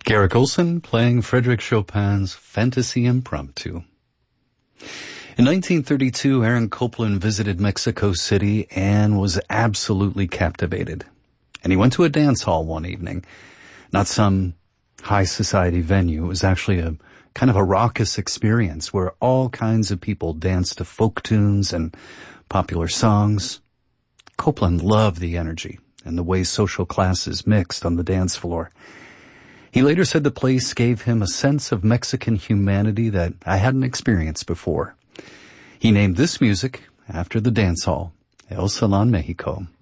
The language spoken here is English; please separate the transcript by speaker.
Speaker 1: Garrick Olson playing Frédéric Chopin's Fantasy Impromptu. In 1932, Aaron Copland visited Mexico City and was absolutely captivated. And he went to a dance hall one evening. Not some high society venue. It was actually a kind of a raucous experience where all kinds of people danced to folk tunes and popular songs. Copland loved the energy and the way social classes mixed on the dance floor. He later said the place gave him a sense of Mexican humanity that I hadn't experienced before. He named this music after the dance hall, El Salón Mexico.